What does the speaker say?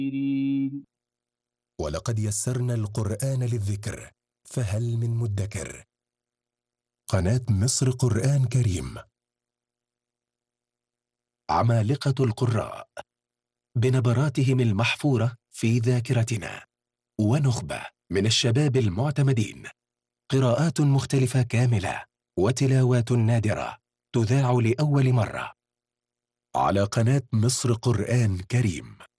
ولقد يسرنا القرآن للذكر فهل من مدكر. قناة مصر قرآن كريم. عمالقة القراء بنبراتهم المحفورة في ذاكرتنا، ونخبة من الشباب المعتمدين، قراءات مختلفة كاملة وتلاوات نادرة تذاع لأول مرة على قناة مصر قرآن كريم.